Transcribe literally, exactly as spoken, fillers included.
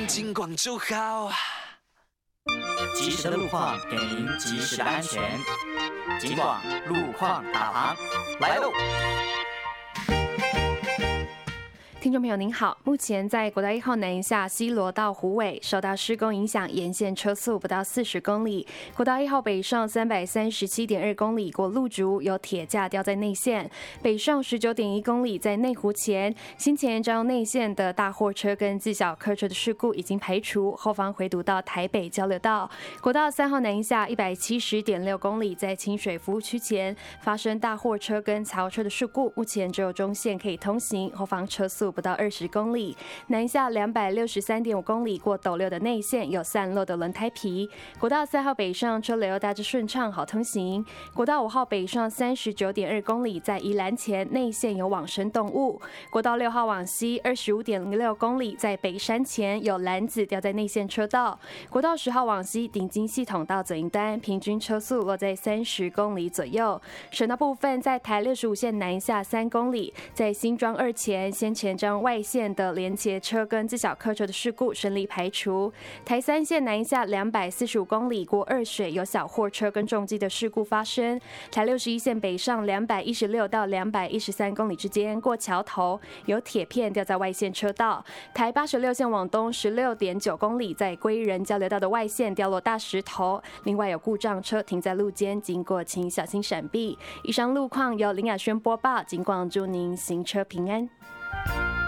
警广就好。 及时的路况给您及时的安全。警广路况导航来喽！ 听众朋友您好，目前在国道一号南下西螺到虎尾，受到施工影响，沿线车速不到四十公里。国道一号北上三百三十七点二公里过路竹，有铁架掉在内线；北上十九点一公里在内湖前，先前占用内线的大货车跟自小客车的事故已经排除，后方回堵到台北交流道。国道三号南下一百七十点六公里在清水服务区前发生大货车跟槽车的事故，目前只有中线可以通行，后方车速不到二十公里。南下两百六十三点五公里过斗六的内线有散落的轮胎皮。国道三号北上车流大致顺畅，好通行。国道五号北上三十九点二公里在宜兰前内线有往生动物。国道六号往西二十五点零六公里在北山前有篮子掉在内线车道。国道十号往西顶金系统到左营端，平均车速落在三十公里左右。省道部分在台六十五线南下三公里，在新庄二前先前将外线的连结车跟自小客车的事故顺利排除。台三线南下两百四十五公里过二水有小货车跟重机的事故发生。台六十一线北上两百一十六到两百一十三公里之间过桥头有铁片掉在外线车道。台八十六线往东十六点九公里在归仁交流道的外线掉落大石头，另外有故障车停在路肩，经过请小心闪避。以上路况由林雅轩播报，警广祝您行车平安。